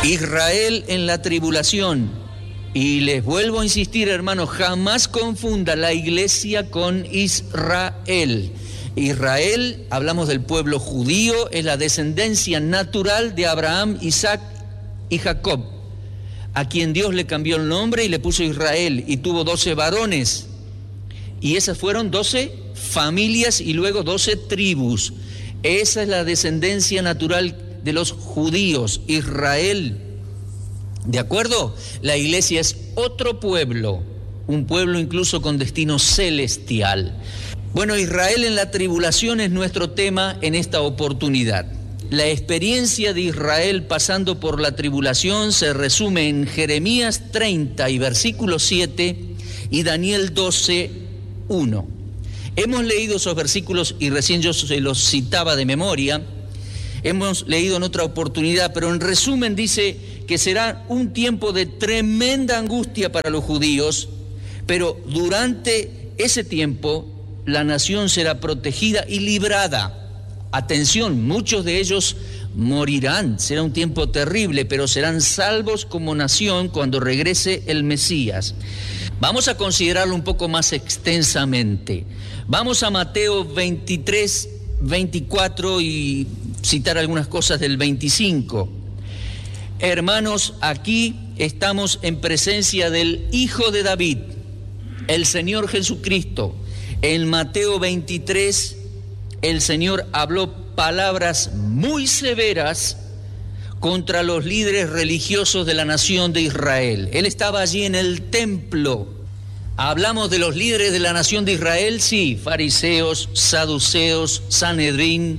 Israel en la tribulación. Y les vuelvo a insistir, hermanos, jamás confunda la iglesia con Israel. Israel, hablamos del pueblo judío, es la descendencia natural de Abraham, Isaac y Jacob, a quien Dios le cambió el nombre y le puso Israel, y tuvo 12 varones. Y esas fueron 12 familias y luego 12 tribus. Esa es la descendencia natural de los judíos, Israel. ¿De acuerdo? La iglesia es otro pueblo, un pueblo incluso con destino celestial. Bueno, Israel en la tribulación es nuestro tema en esta oportunidad. La experiencia de Israel pasando por la tribulación se resume en Jeremías 30 y versículo 7 y Daniel 12, 1. Hemos leído esos versículos y recién yo se los citaba de memoria. Hemos leído en otra oportunidad, pero en resumen dice que será un tiempo de tremenda angustia para los judíos, pero durante ese tiempo la nación será protegida y librada. Atención, muchos de ellos morirán, será un tiempo terrible, pero serán salvos como nación cuando regrese el Mesías. Vamos a considerarlo un poco más extensamente. Vamos a Mateo 23, 24 y citar algunas cosas del 25. Hermanos, aquí estamos en presencia del Hijo de David, el Señor Jesucristo. En Mateo 23, el Señor habló palabras muy severas contra los líderes religiosos de la nación de Israel. Él estaba allí en el templo. Hablamos de los líderes de la nación de Israel, sí, fariseos, saduceos, Sanedrín,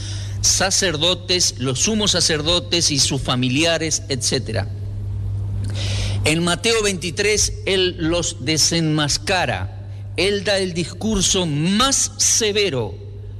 sacerdotes, los sumos sacerdotes y sus familiares, etc. En Mateo 23, Él los desenmascara. Él da el discurso más severo,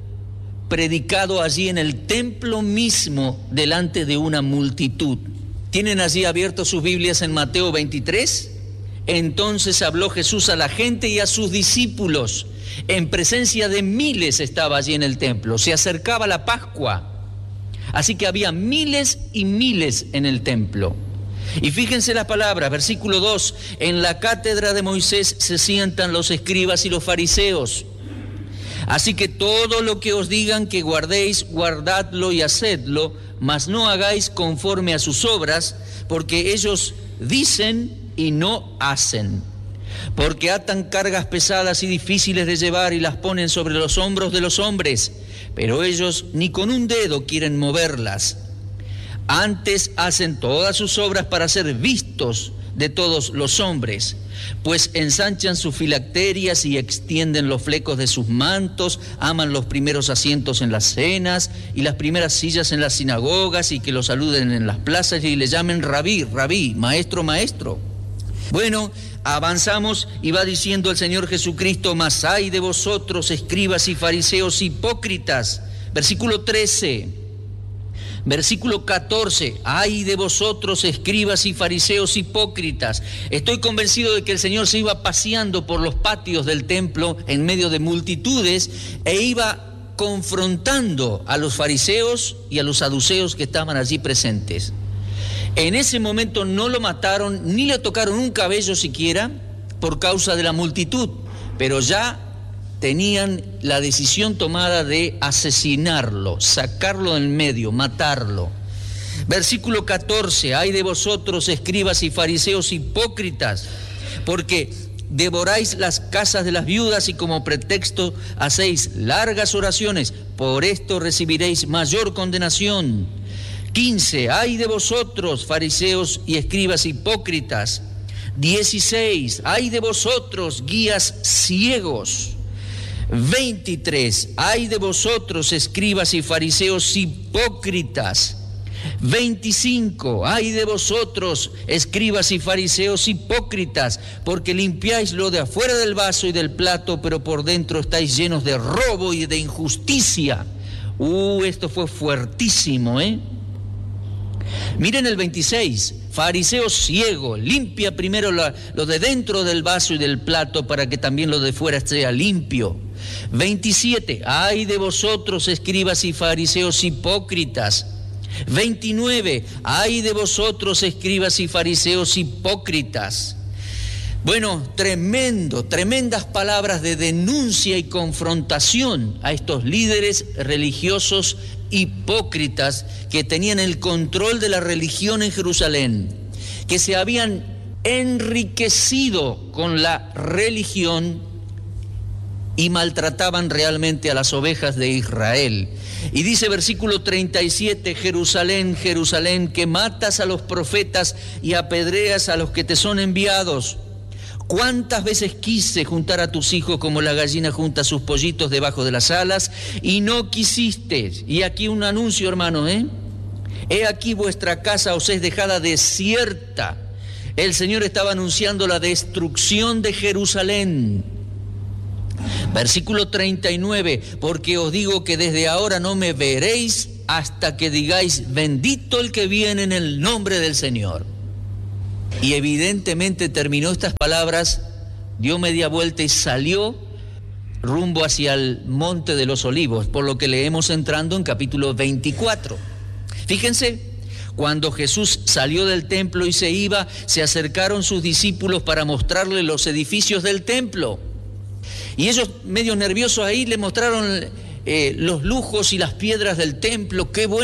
predicado allí en el templo mismo, delante de una multitud. ¿Tienen allí abiertos sus Biblias en Mateo 23? Entonces habló Jesús a la gente y a sus discípulos. En presencia de miles estaba allí en el templo. Se acercaba la Pascua, así que había miles y miles en el templo. Y fíjense las palabras, versículo 2, en la cátedra de Moisés se sientan los escribas y los fariseos. Así que todo lo que os digan que guardéis, guardadlo y hacedlo, mas no hagáis conforme a sus obras, porque ellos dicen y no hacen. Porque atan cargas pesadas y difíciles de llevar y las ponen sobre los hombros de los hombres, pero ellos ni con un dedo quieren moverlas. Antes hacen todas sus obras para ser vistos de todos los hombres, pues ensanchan sus filacterias y extienden los flecos de sus mantos, aman los primeros asientos en las cenas y las primeras sillas en las sinagogas, y que los saluden en las plazas y le llamen rabí, rabí, maestro, maestro. Bueno, avanzamos y va diciendo el Señor Jesucristo: mas ay de vosotros, escribas y fariseos hipócritas. Versículo 13. Versículo 14, ay de vosotros, escribas y fariseos hipócritas. Estoy convencido de que el Señor se iba paseando por los patios del templo en medio de multitudes e iba confrontando a los fariseos y a los saduceos que estaban allí presentes. En ese momento no lo mataron ni le tocaron un cabello siquiera por causa de la multitud, pero ya tenían la decisión tomada de asesinarlo, sacarlo del medio, matarlo. Versículo 14, ay de vosotros, escribas y fariseos hipócritas, porque devoráis las casas de las viudas y como pretexto hacéis largas oraciones, por esto recibiréis mayor condenación. 15, ay de vosotros, fariseos y escribas hipócritas. 16, ay de vosotros, guías ciegos. 23, ay de vosotros, escribas y fariseos hipócritas. 25, ay de vosotros, escribas y fariseos hipócritas, porque limpiáis lo de afuera del vaso y del plato, pero por dentro estáis llenos de robo y de injusticia. Esto fue fuertísimo, ¿eh? Miren el 26, fariseo ciego, limpia primero lo de dentro del vaso y del plato para que también lo de fuera sea limpio. 27, ay de vosotros, escribas y fariseos hipócritas. 29, ay de vosotros, escribas y fariseos hipócritas. Bueno, tremendas palabras de denuncia y confrontación a estos líderes religiosos hipócritas que tenían el control de la religión en Jerusalén, que se habían enriquecido con la religión y maltrataban realmente a las ovejas de Israel. Y dice versículo 37, Jerusalén, Jerusalén, que matas a los profetas y apedreas a los que te son enviados. ¿Cuántas veces quise juntar a tus hijos como la gallina junta sus pollitos debajo de las alas y no quisiste? Y aquí un anuncio, hermano, He aquí vuestra casa os es dejada desierta. El Señor estaba anunciando la destrucción de Jerusalén. Versículo 39, porque os digo que desde ahora no me veréis hasta que digáis, bendito el que viene en el nombre del Señor. Y evidentemente terminó estas palabras, dio media vuelta y salió rumbo hacia el Monte de los Olivos, por lo que leemos entrando en capítulo 24. Fíjense, cuando Jesús salió del templo y se iba, se acercaron sus discípulos para mostrarle los edificios del templo. Y ellos, medio nerviosos ahí, le mostraron los lujos y las piedras del templo. ¡Qué bueno!